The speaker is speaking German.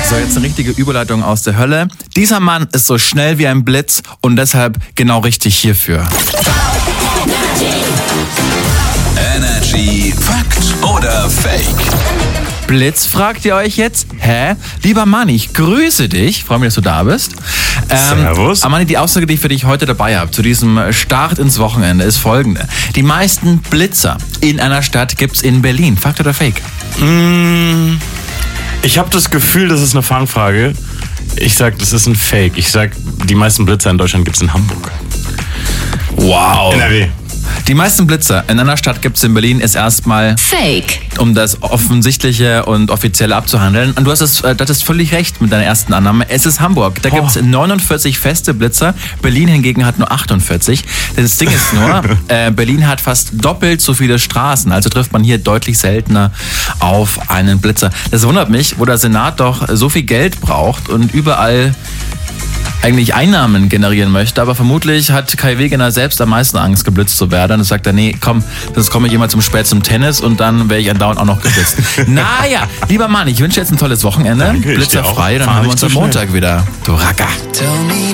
So, jetzt eine richtige Überleitung aus der Hölle. Dieser Mann ist so schnell wie ein Blitz und deshalb genau richtig hierfür. Energy Fakt oder Fake? Blitz, fragt ihr euch jetzt? Hä? Lieber Manni, ich grüße dich. Freue mich, dass du da bist. Servus. Aber Manni, die Aussage, die ich für dich heute dabei habe, zu diesem Start ins Wochenende, ist folgende. Die meisten Blitzer in einer Stadt gibt's in Berlin. Fakt oder Fake? Ich habe das Gefühl, das ist eine Fangfrage. Ich sag, das ist ein Fake. Ich sag, die meisten Blitzer in Deutschland gibt's in Hamburg. Wow. NRW. Die meisten Blitzer in einer Stadt gibt's in Berlin ist erstmal Fake. um das Offensichtliche und Offizielle abzuhandeln. Und du hattest völlig recht mit deiner ersten Annahme. Es ist Hamburg. Da gibt's 49 feste Blitzer. Berlin hingegen hat nur 48. Das Ding ist nur, Berlin hat fast doppelt so viele Straßen. Also trifft man hier deutlich seltener auf einen Blitzer. Das wundert mich, wo der Senat doch so viel Geld braucht und überall eigentlich Einnahmen generieren möchte, aber vermutlich hat Kai Wegener selbst am meisten Angst, geblitzt zu werden. Und sagt er, nee, komm, sonst komme ich immer zum spät zum Tennis und dann wäre ich andauernd auch noch geblitzt. Naja, lieber Mann, ich wünsche jetzt ein tolles Wochenende. Danke, Blitzerfrei, dann hören wir uns am Montag wieder. Du Racker.